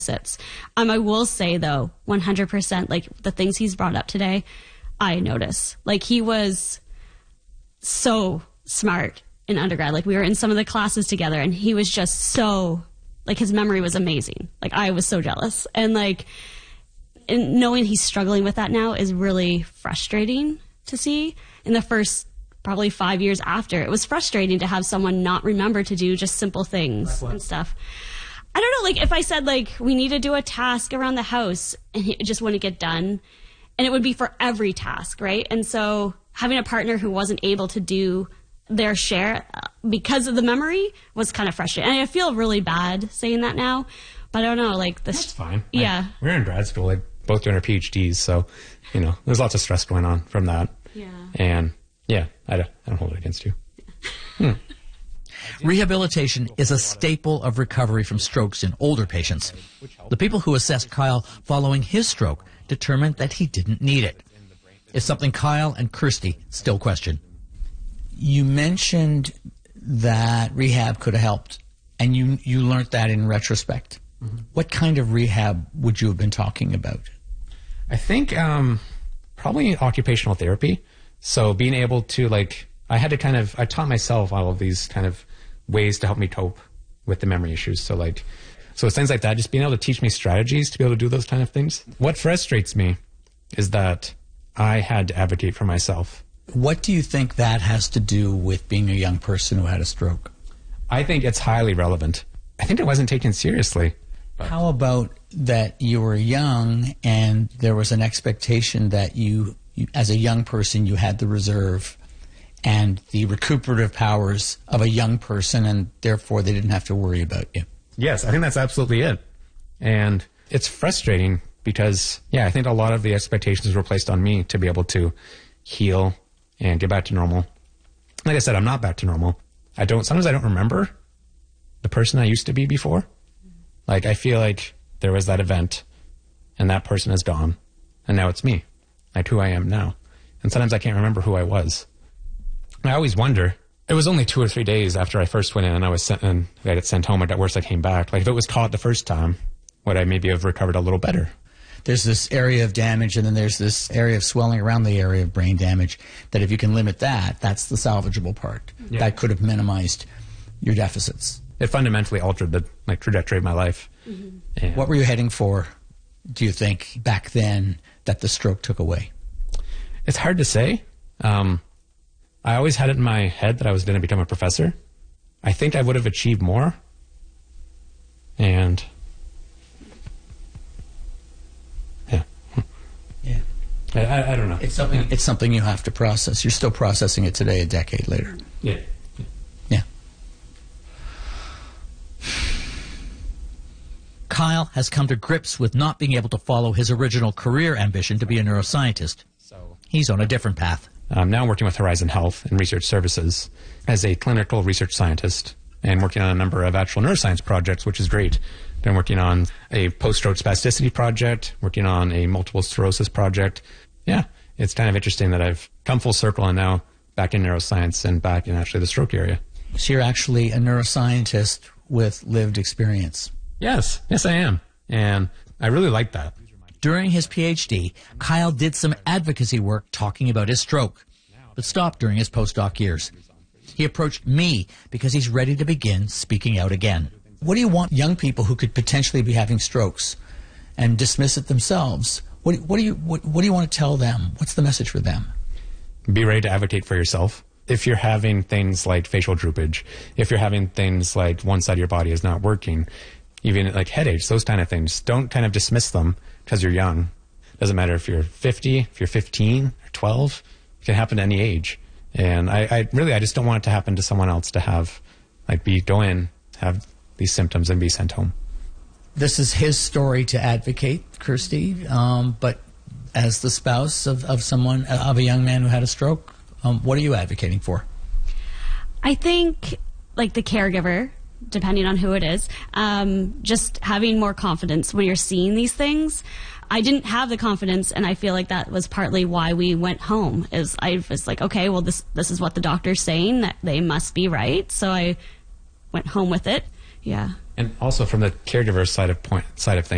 sits. I will say though, 100%, like the things he's brought up today, I notice. Like he was so smart in undergrad. Like we were in some of the classes together and he was just so, like his memory was amazing. Like I was so jealous. And like, and knowing he's struggling with that now is really frustrating to see. In the first probably 5 years after, it was frustrating to have someone not remember to do just simple things and stuff. I don't know, like if I said like we need to do a task around the house and it just wouldn't get done, and it would be for every task, right? And so having a partner who wasn't able to do their share because of the memory was kind of frustrating. And I feel really bad saying that now, but I don't know, like this. That's fine. Yeah. We're in grad school, like both doing our PhDs, so you know, there's lots of stress going on from that. Yeah. And yeah, I don't hold it against you. Rehabilitation is a staple of recovery from strokes in older patients. The people who assessed Kyle following his stroke determined that he didn't need it. It's something Kyle and Kirsty still question. You mentioned that rehab could have helped, and you learned that in retrospect. Mm-hmm. What kind of rehab would you have been talking about? I think probably occupational therapy. So being able to, like, I taught myself all of these kind of ways to help me cope with the memory issues. So it's things like that, just being able to teach me strategies to be able to do those kind of things. What frustrates me is that I had to advocate for myself. What do you think that has to do with being a young person who had a stroke? I think it's highly relevant. I think it wasn't taken seriously. How about that you were young and there was an expectation that you as a young person, you had the reserve and the recuperative powers of a young person, and therefore they didn't have to worry about you? Yes, I think that's absolutely it. And it's frustrating because, yeah, I think a lot of the expectations were placed on me to be able to heal and get back to normal. Like I said, I'm not back to normal. Sometimes I don't remember the person I used to be before. Like, I feel like there was that event and that person is gone and now it's me, like who I am now. And sometimes I can't remember who I was. I always wonder, it was only 2 or 3 days after I first went in and I got sent home. I got worse, I came back. Like, if it was caught the first time, would I maybe have recovered a little better? There's this area of damage, and then there's this area of swelling around the area of brain damage, that if you can limit that, that's the salvageable part. Yeah. That could have minimized your deficits. It fundamentally altered the trajectory of my life. Mm-hmm. What were you heading for, do you think, back then that the stroke took away? It's hard to say. I always had it in my head that I was going to become a professor. I think I would have achieved more. And I don't know. It's something you have to process. You're still processing it today, a decade later. Yeah. Kyle has come to grips with not being able to follow his original career ambition to be a neuroscientist. He's on a different path. Now I'm working with Horizon Health and Research Services as a clinical research scientist and working on a number of actual neuroscience projects, which is great. Been working on a post-stroke spasticity project, working on a multiple sclerosis project. Yeah, it's kind of interesting that I've come full circle and now back in neuroscience and back in actually the stroke area. So you're actually a neuroscientist with lived experience. Yes, I am. And I really like that. During his PhD, Kyle did some advocacy work talking about his stroke, but stopped during his postdoc years. He approached me because he's ready to begin speaking out again. What do you want young people who could potentially be having strokes and dismiss it themselves? What do you want to tell them? What's the message for them? Be ready to advocate for yourself. If you're having things like facial droopage, if you're having things like one side of your body is not working, even like headaches, those kind of things, don't kind of dismiss them because you're young. Doesn't matter if you're 50, if you're 15 or 12, it can happen to any age. And I just don't want it to happen to someone else to have, go in, have these symptoms and be sent home. This is his story to advocate, Kirsty, but as the spouse of a young man who had a stroke, what are you advocating for? I think, like the caregiver, depending on who it is, just having more confidence when you're seeing these things. I didn't have the confidence, and I feel like that was partly why we went home. I was like, okay, well, this is what the doctor's saying, that they must be right. So I went home with it. Yeah. And also from the caregiver side of things,